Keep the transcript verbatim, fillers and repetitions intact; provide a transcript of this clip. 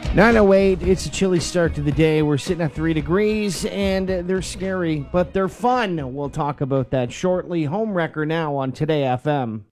nine oh eight, it's a chilly start to the day. We're sitting at three degrees, and they're scary, but they're fun. We'll talk about that shortly. Home Wrecker now on Today F M.